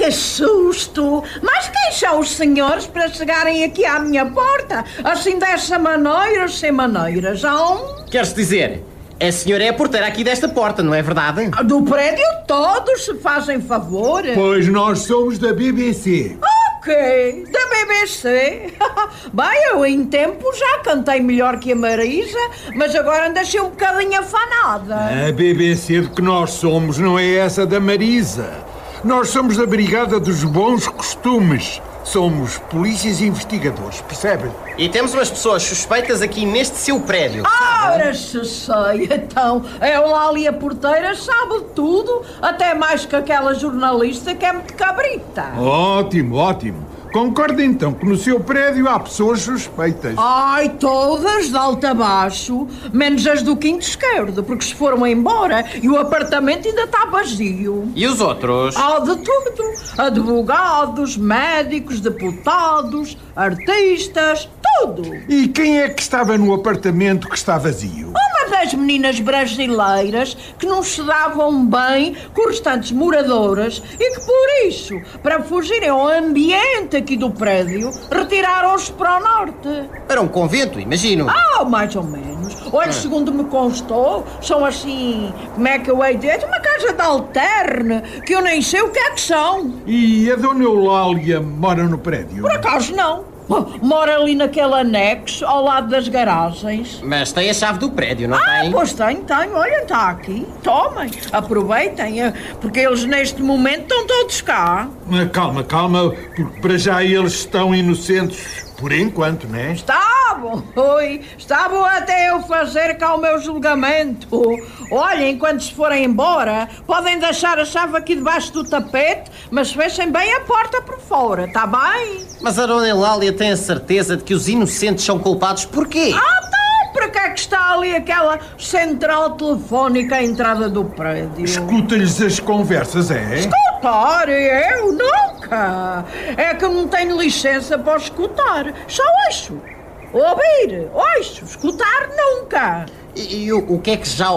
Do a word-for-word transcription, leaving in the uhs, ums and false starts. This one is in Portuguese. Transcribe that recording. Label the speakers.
Speaker 1: que susto! Mas quem são os senhores para chegarem aqui à minha porta? Assim dessa maneira, sem maneiras, hão?
Speaker 2: Queres dizer, a senhora é a porteira aqui desta porta, não é verdade?
Speaker 1: Do prédio todos, se fazem favor.
Speaker 3: Pois nós somos da B B C.
Speaker 1: Ok, da B B C. Bem, eu em tempo já cantei melhor que a Marisa, mas agora ando assim um bocadinho afanada.
Speaker 3: A B B C de que nós somos não é essa da Marisa. Nós somos da Brigada dos Bons Costumes. Somos polícias investigadores, percebe?
Speaker 2: E temos umas pessoas suspeitas aqui neste seu prédio.
Speaker 1: Ora, se sei, então, eu lá ali a porteira sabe tudo, até mais que aquela jornalista que é muito cabrita.
Speaker 3: Ótimo, ótimo. Concordo então que no seu prédio há pessoas suspeitas.
Speaker 1: Ai, todas de alto a baixo, menos as do quinto esquerdo, porque se foram embora e o apartamento ainda está vazio.
Speaker 2: E os outros?
Speaker 1: Há de tudo. Advogados, médicos, deputados, artistas, tudo.
Speaker 3: E quem é que estava no apartamento que está vazio?
Speaker 1: Uma das meninas brasileiras que não se davam bem com os restantes moradoras e que por isso, para fugirem ao ambiente aqui do prédio, retiraram-se para o norte.
Speaker 2: Para um convento, imagino.
Speaker 1: Ah, mais ou menos. Olha, segundo me constou, são assim, como é que eu hei de dizer, uma casa de alterne, que eu nem sei o que é que são.
Speaker 3: E a dona Eulália mora no prédio?
Speaker 1: Por acaso não. Mora ali naquele anexo, ao lado das garagens.
Speaker 2: Mas tem a chave do prédio, não
Speaker 1: Ah,
Speaker 2: tem?
Speaker 1: pois tenho, tenho. Olha, está aqui. Tomem, aproveitem, eh, porque eles neste momento estão todos cá.
Speaker 3: Mas calma, calma, porque para já eles estão inocentes, por enquanto, não é?
Speaker 1: Estavam, oi, estavam até eu fazer cá o meu julgamento. Olha, enquanto se forem embora, podem deixar a chave aqui debaixo do tapete, mas fechem bem a porta por fora, está bem?
Speaker 2: Mas a dona Eulália tem a certeza de que os inocentes são culpados porquê?
Speaker 1: Ah, então, para que é que está ali aquela central telefónica à entrada do prédio?
Speaker 3: Escuta-lhes as conversas, é?
Speaker 1: Escutar? Eu nunca! É que eu não tenho licença para escutar, só ouço. Ouvir, ouço, escutar nunca.
Speaker 2: E, e o, o que é que já